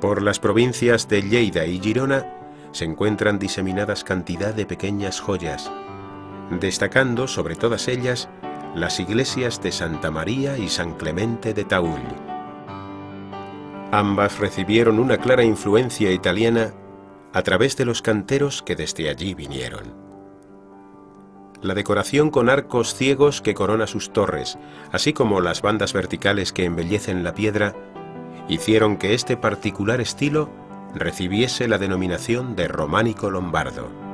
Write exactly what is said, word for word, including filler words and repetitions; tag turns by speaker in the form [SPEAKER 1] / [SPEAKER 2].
[SPEAKER 1] Por las provincias de Lleida y Girona se encuentran diseminadas cantidad de pequeñas joyas, destacando sobre todas ellas las iglesias de Santa María y San Clemente de Taúll. Ambas recibieron una clara influencia italiana a través de los canteros que desde allí vinieron. La decoración con arcos ciegos que corona sus torres, así como las bandas verticales que embellecen la piedra, hicieron que este particular estilo recibiese la denominación de románico lombardo.